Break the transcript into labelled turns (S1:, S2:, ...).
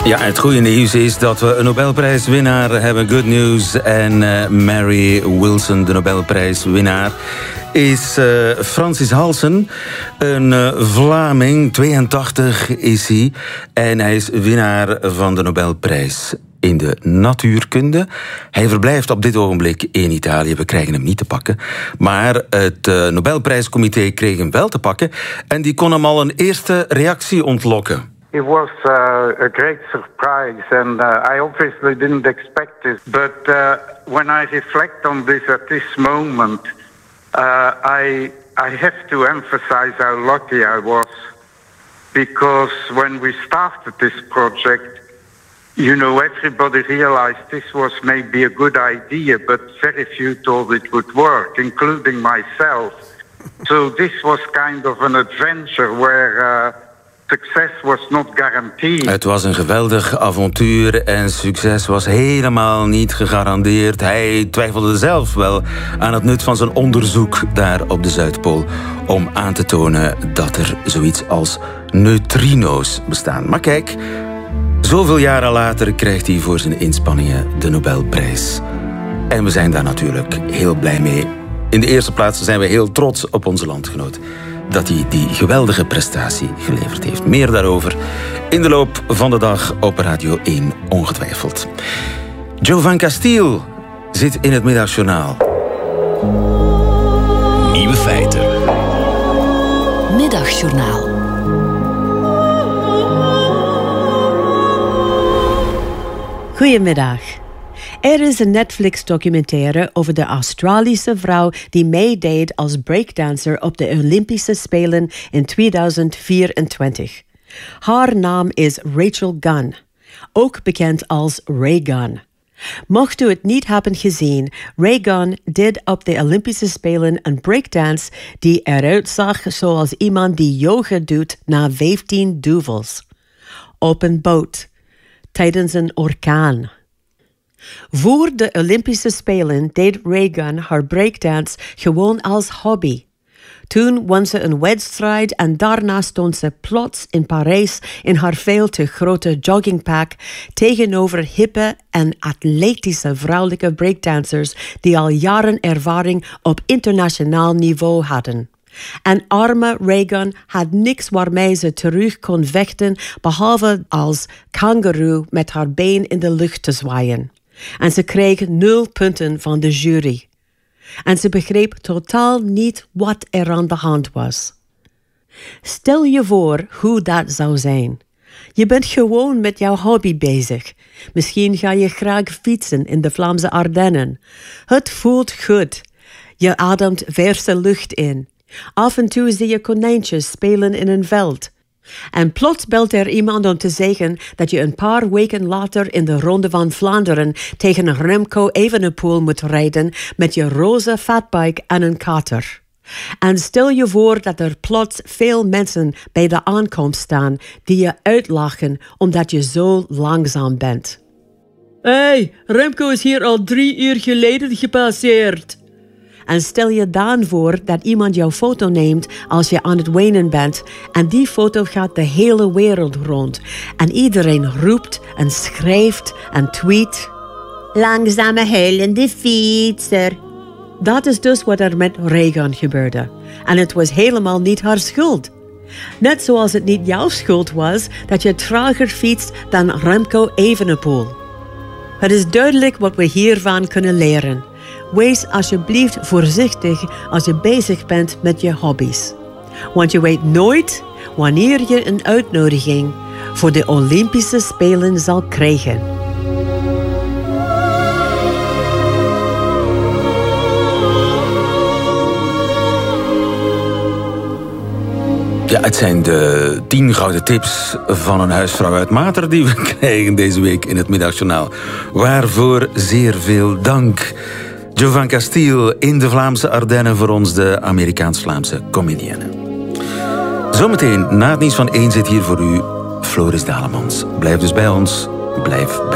S1: Ja, het goede nieuws is dat we een Nobelprijswinnaar hebben. Good news. En Mary Wilson, de Nobelprijswinnaar, is Francis Halsen. Een Vlaming, 82 is hij. En hij is winnaar van de Nobelprijs in de natuurkunde. Hij verblijft op dit ogenblik in Italië. We krijgen hem niet te pakken. Maar het Nobelprijscomité kreeg hem wel te pakken. En die kon hem al een eerste reactie ontlokken.
S2: It was a great surprise, and I obviously didn't expect it. But when I reflect on this at this moment, I have to emphasize how lucky I was. Because when we started this project, you know, everybody realized this was maybe a good idea, but very few thought it would work, including myself. So this was kind of an adventure where succes was not guaranteed.
S1: Het was een geweldig avontuur en succes was helemaal niet gegarandeerd. Hij twijfelde zelf wel aan het nut van zijn onderzoek daar op de Zuidpool om aan te tonen dat er zoiets als neutrino's bestaan. Maar kijk, zoveel jaren later krijgt hij voor zijn inspanningen de Nobelprijs. En we zijn daar natuurlijk heel blij mee. In de eerste plaats zijn we heel trots op onze landgenoot dat hij die geweldige prestatie geleverd heeft. Meer daarover in de loop van de dag op Radio 1 ongetwijfeld. Joe van Castiel zit in het Middagjournaal.
S3: Nieuwe feiten.
S4: Middagjournaal.
S5: Goedemiddag. Er is een Netflix-documentaire over de Australische vrouw die meedeed als breakdancer op de Olympische Spelen in 2024. Haar naam is Rachel Gunn, ook bekend als Ray Gunn. Mocht u het niet hebben gezien, Ray Gunn deed op de Olympische Spelen een breakdance die eruit zag zoals iemand die yoga doet na 15 duvels. Op een boot, tijdens een orkaan. Voor de Olympische Spelen deed Ray Gunn haar breakdance gewoon als hobby. Toen won ze een wedstrijd en daarna stond ze plots in Parijs in haar veel te grote joggingpak tegenover hippe en atletische vrouwelijke breakdancers die al jaren ervaring op internationaal niveau hadden. En arme Ray Gunn had niks waarmee ze terug kon vechten behalve als kangoeroe met haar been in de lucht te zwaaien. En ze kreeg 0 punten van de jury. En ze begreep totaal niet wat er aan de hand was. Stel je voor hoe dat zou zijn. Je bent gewoon met jouw hobby bezig. Misschien ga je graag fietsen in de Vlaamse Ardennen. Het voelt goed. Je ademt verse lucht in. Af en toe zie je konijntjes spelen in een veld. En plots belt er iemand om te zeggen dat je een paar weken later in de Ronde van Vlaanderen tegen Remco Evenepoel moet rijden met je roze fatbike en een kater. En stel je voor dat er plots veel mensen bij de aankomst staan die je uitlachen omdat je zo langzaam bent. Hey, Remco is hier al 3 uur geleden gepasseerd. En stel je dan voor dat iemand jouw foto neemt als je aan het wenen bent en die foto gaat de hele wereld rond. En iedereen roept en schrijft en tweet. Langzame huilende fietser. Dat is dus wat er met Ray Gunn gebeurde. En het was helemaal niet haar schuld. Net zoals het niet jouw schuld was dat je trager fietst dan Remco Evenepoel. Het is duidelijk wat we hiervan kunnen leren. Wees alsjeblieft voorzichtig als je bezig bent met je hobby's. Want je weet nooit wanneer je een uitnodiging voor de Olympische Spelen zal krijgen.
S1: Ja, het zijn de 10 gouden tips van een huisvrouw uit Mater die we krijgen deze week in het Middagjournaal. Waarvoor zeer veel dank. Joe van Castiel in de Vlaamse Ardennen voor ons, de Amerikaans-Vlaamse comedienne. Zometeen na het nieuws van 1 zit hier voor u Floris Dalemans. Blijf dus bij ons, blijf bij